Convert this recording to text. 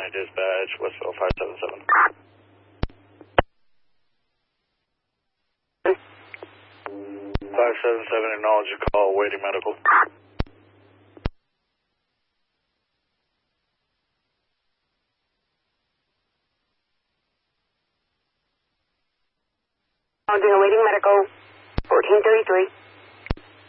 County Dispatch, Westville 577. 577, acknowledge your call, waiting medical. I'm doing awaiting medical, 1433.